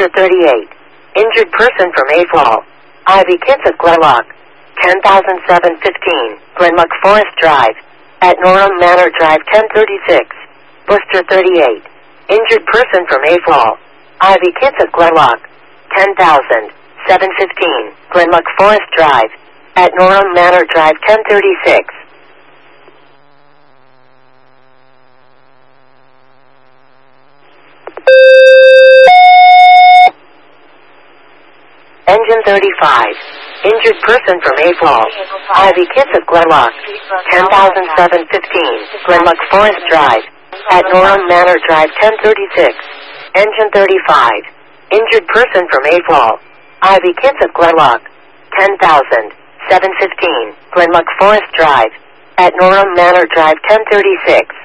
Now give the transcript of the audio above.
Buster 38. Injured person from Aflal. Ivy Kids of Glenlock. 10,715. Glenlock Forest Drive. At Norham Manor Drive 1036. Buster 38. Injured person from Aflal. Ivy Kids of Glenlock. 10,715. Glenlock Forest Drive. At Norham Manor Drive 1036. Engine 35. Injured person from Aflal. Ivy Kids of Glenlock. 10,715. Glenlock Forest Drive. At Norham Manor Drive 1036. Engine 35. Injured person from Aflal. Ivy Kids of Glenlock. 10,715. Glenlock Forest Drive. At Norham Manor Drive 1036.